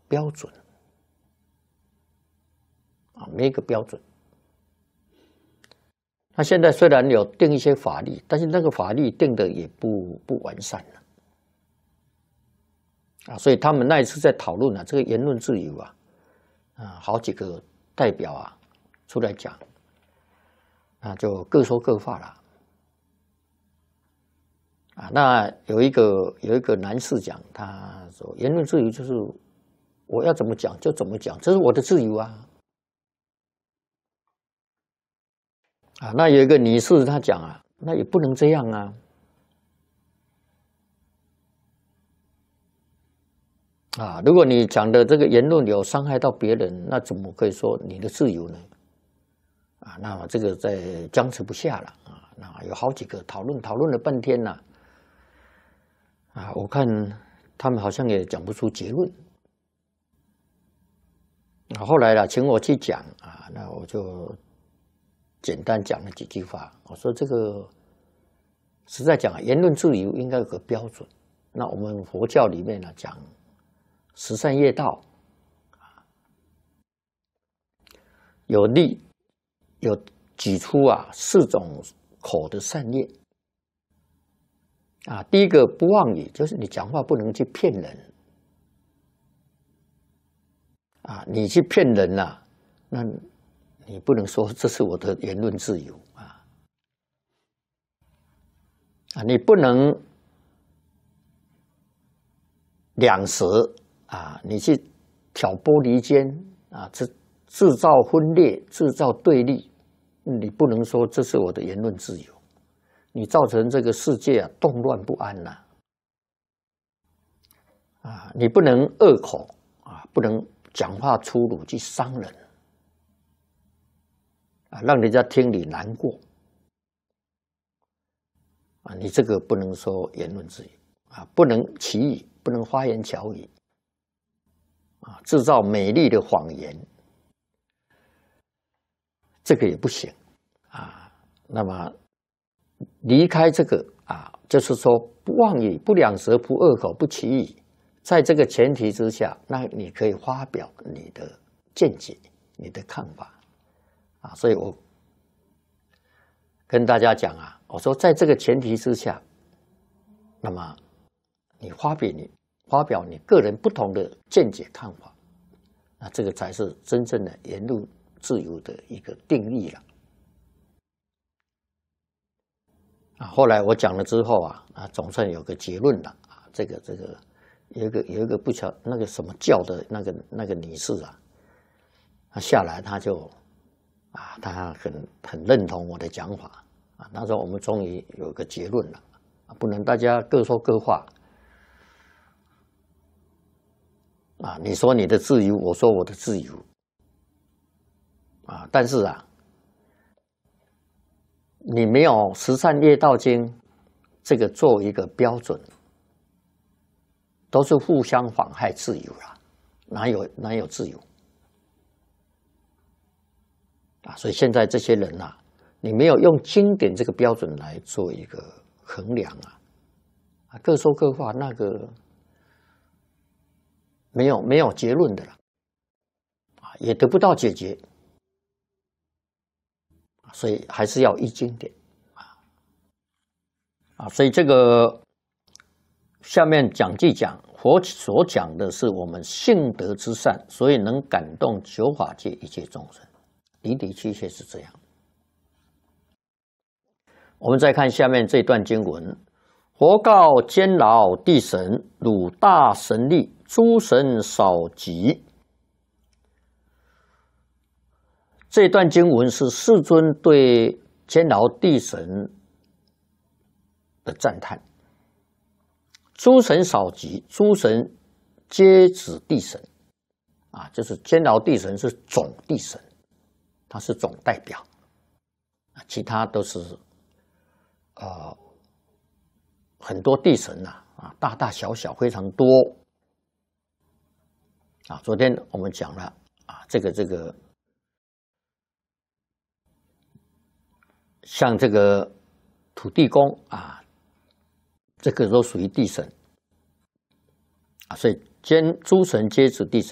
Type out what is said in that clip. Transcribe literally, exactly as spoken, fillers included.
标准啊，没一个标准。那现在虽然有定一些法律，但是那个法律定的也不不完善了啊，所以他们那一次在讨论啊，这个言论自由啊，啊，好几个代表啊出来讲，啊，就各说各话了。啊，那有一个有一个男士讲，他说言论自由就是我要怎么讲就怎么讲，这是我的自由啊。啊，那有一个女士她讲啊，那也不能这样啊。啊，如果你讲的这个言论有伤害到别人，那怎么可以说你的自由呢？啊，那么这个在僵持不下了啊，那有好几个讨论讨论了半天了。啊，我看他们好像也讲不出结论。啊，后来了，请我去讲啊，那我就简单讲了几句话。我说这个实在讲，言论自由应该有个标准。那我们佛教里面呢讲十善业道，有例有举出啊四种口的善业。啊，第一个不妄语，就是你讲话不能去骗人。啊，你去骗人了，啊，那你不能说这是我的言论自由啊。啊，你不能两舌啊，你去挑拨离间啊，制制造分裂，制造对立，你不能说这是我的言论自由。你造成这个世界啊动乱不安呐，啊，啊，你不能恶口啊，不能讲话粗鲁去伤人，啊，让人家听你难过，啊，你这个不能说言论自由啊，不能歧语，不能花言巧语，啊，制造美丽的谎言，这个也不行啊。那么离开这个啊，就是说不妄语、不两舌、不恶口、不歧语，在这个前提之下，那你可以发表你的见解、你的看法啊。所以我跟大家讲啊，我说在这个前提之下，那么你发表你发表你个人不同的见解看法，那这个才是真正的言论自由的一个定义了。啊，后来我讲了之后啊，啊，总算有个结论了啊。这个这个有一个有一个不巧那个什么教的那个那个女士啊，她下来她就啊，她很很认同我的讲法啊。那时候我们终于有个结论了啊，不能大家各说各话啊。你说你的自由，我说我的自由啊，但是啊。你没有《十善业道经》这个做一个标准，都是互相妨害自由了，哪有哪有自由啊？所以现在这些人啊，你没有用经典这个标准来做一个衡量啊，啊，各说各话，那个没有没有结论的了，啊，也得不到解决。所以还是要依经典啊啊！所以这个下面讲记讲，佛所讲的是我们性德之善，所以能感动九法界一切众生，的的确确是这样。我们再看下面这段经文：佛告监牢地神：汝大神力，诸神少及。这段经文是世尊对监牢地神的赞叹。诸神少及，诸神皆指地神啊，就是监牢地神是总地神，他是总代表，其他都是呃很多地神呐啊，大大小小非常多啊。昨天我们讲了啊，这个这个。像这个土地公啊，这个都属于地神啊，所以兼诸神皆指地神。